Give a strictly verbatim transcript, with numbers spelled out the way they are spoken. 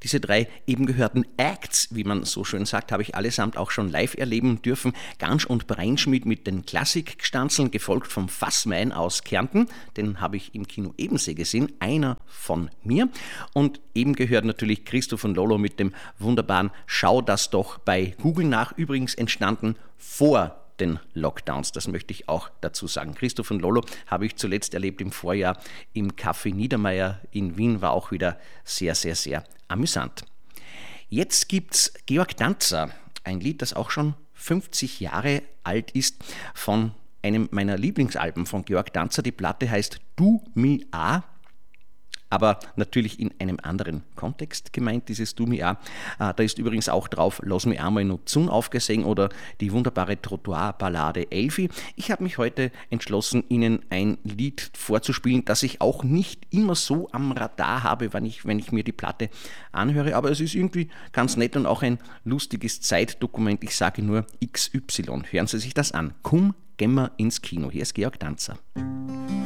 Diese drei eben gehörten Acts, wie man so schön sagt, habe ich allesamt auch schon live erleben dürfen. Gansch und Breinschmidt mit den Klassikgstanzeln, gefolgt vom Fassmein aus Kärnten. Den habe ich im Kino Ebensee gesehen, einer von mir. Und eben gehört natürlich Christoph und Lolo mit dem wunderbaren Schau das doch bei Google nach, übrigens entstanden vor den Lockdowns, das möchte ich auch dazu sagen. Christoph und Lolo habe ich zuletzt erlebt im Vorjahr im Café Niedermeyer in Wien, war auch wieder sehr, sehr, sehr amüsant. Jetzt gibt's Georg Danzer, ein Lied, das auch schon fünfzig Jahre alt ist, von einem meiner Lieblingsalben von Georg Danzer. Die Platte heißt Du mi a, aber natürlich in einem anderen Kontext gemeint, dieses Du mi a. Da ist übrigens auch drauf Lass mi einmal noch Zun aufgesehen oder die wunderbare Trottoir-Ballade Elfi. Ich habe mich heute entschlossen, Ihnen ein Lied vorzuspielen, das ich auch nicht immer so am Radar habe, wenn ich, wenn ich mir die Platte anhöre, aber es ist irgendwie ganz nett und auch ein lustiges Zeitdokument. Ich sage nur X Y. Hören Sie sich das an. Komm, gehen wir ins Kino. Hier ist Georg Danzer.